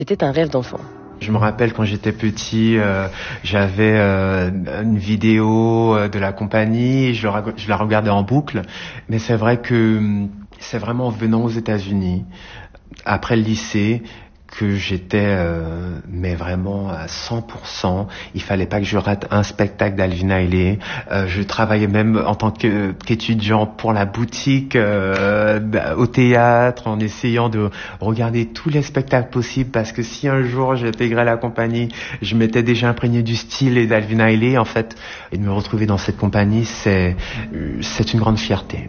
C'était un rêve d'enfant. Je me rappelle quand j'étais petit, j'avais une vidéo de la compagnie, et je la regardais en boucle. Mais c'est vrai que c'est vraiment en venant aux États-Unis, après le lycée, que j'étais mais vraiment à 100%. Il fallait pas que je rate un spectacle d'Alvin Ailey. Je travaillais même en tant qu'étudiant pour la boutique au théâtre, en essayant de regarder tous les spectacles possibles, parce que si un jour j'intégrais la compagnie, je m'étais déjà imprégné du style et d'Alvin Ailey en fait, et de me retrouver dans cette compagnie, c'est une grande fierté.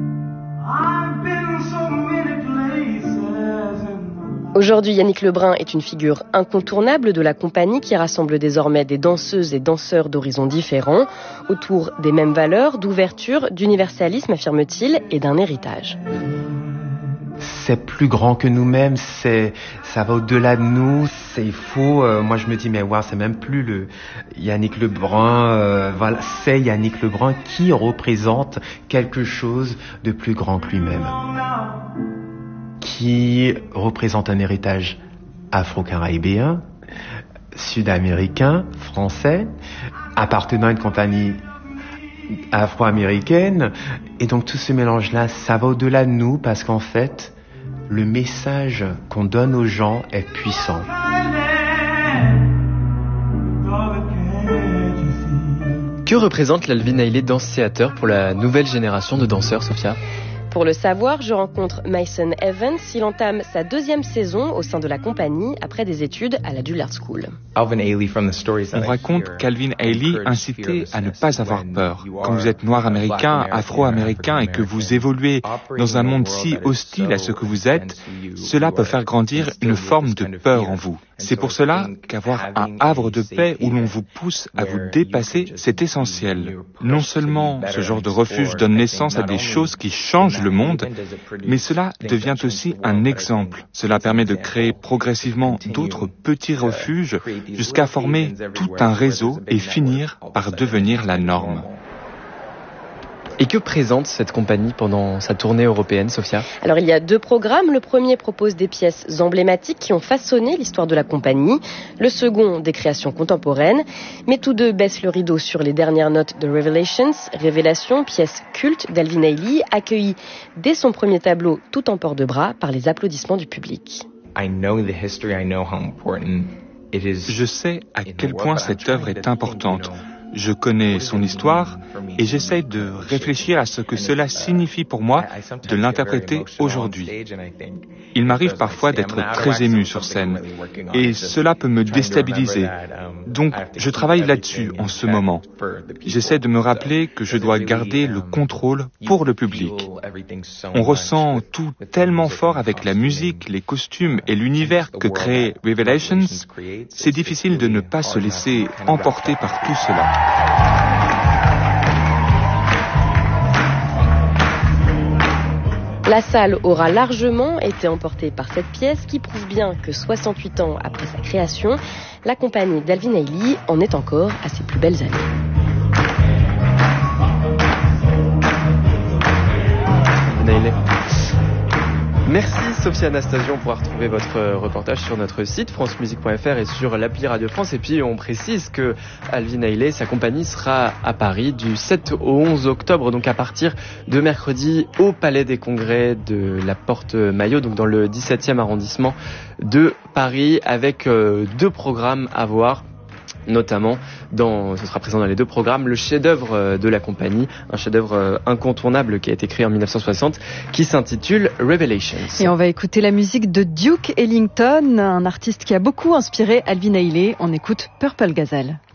Aujourd'hui, Yannick Lebrun est une figure incontournable de la compagnie qui rassemble désormais des danseuses et danseurs d'horizons différents, autour des mêmes valeurs, d'ouverture, d'universalisme, affirme-t-il, et d'un héritage. C'est plus grand que nous-mêmes, ça va au-delà de nous, c'est faux. Moi je me dis mais c'est même plus le Yannick Lebrun, voilà, c'est Yannick Lebrun qui représente quelque chose de plus grand que lui-même, qui représente un héritage afro-caribéen, sud-américain, français, appartenant à une compagnie afro-américaine. Et donc tout ce mélange-là, ça va au-delà de nous, parce qu'en fait, le message qu'on donne aux gens est puissant. Que représente l'Alvin Ailey Dance Theater pour la nouvelle génération de danseurs, Sophia ? Pour le savoir, je rencontre Mason Evans. Il entame sa 2e saison au sein de la compagnie après des études à la Juilliard School. On raconte qu'Alvin Ailey incitait à ne pas avoir peur. Quand vous êtes noir américain, afro-américain et que vous évoluez dans un monde si hostile à ce que vous êtes, cela peut faire grandir une forme de peur en vous. C'est pour cela qu'avoir un havre de paix où l'on vous pousse à vous dépasser, c'est essentiel. Non seulement ce genre de refuge donne naissance à des choses qui changent le monde, mais cela devient aussi un exemple. Cela permet de créer progressivement d'autres petits refuges jusqu'à former tout un réseau et finir par devenir la norme. Et que présente cette compagnie pendant sa tournée européenne, Sophia ? Alors il y a 2 programmes. Le premier propose des pièces emblématiques qui ont façonné l'histoire de la compagnie. Le second, des créations contemporaines. Mais tous deux baissent le rideau sur les dernières notes de Revelations. Révélation, pièce culte d'Alvin Ailey, accueillie dès son premier tableau tout en port de bras par les applaudissements du public. Je sais à quel point cette œuvre est importante. Je connais son histoire et j'essaie de réfléchir à ce que cela signifie pour moi de l'interpréter aujourd'hui. Il m'arrive parfois d'être très ému sur scène et cela peut me déstabiliser. Donc, je travaille là-dessus en ce moment. J'essaie de me rappeler que je dois garder le contrôle pour le public. On ressent tout tellement fort avec la musique, les costumes et l'univers que crée Revelations. C'est difficile de ne pas se laisser emporter par tout cela. La salle aura largement été emportée par cette pièce qui prouve bien que 68 ans après sa création, la compagnie d'Alvin Ailey en est encore à ses plus belles années. Merci Sophia Anastasiou. On pourra retrouver votre reportage sur notre site francemusique.fr et sur l'appli Radio France. Et puis on précise que Alvin Ailey, sa compagnie, sera à Paris du 7 au 11 octobre, donc à partir de mercredi au Palais des Congrès de la Porte-Maillot, donc dans le 17e arrondissement de Paris, avec 2 programmes à voir. Notamment, ce sera présent dans les 2 programmes, le chef-d'œuvre de la compagnie, un chef-d'œuvre incontournable qui a été créé en 1960, qui s'intitule Revelations. Et on va écouter la musique de Duke Ellington, un artiste qui a beaucoup inspiré Alvin Ailey. On écoute Purple Gazelle.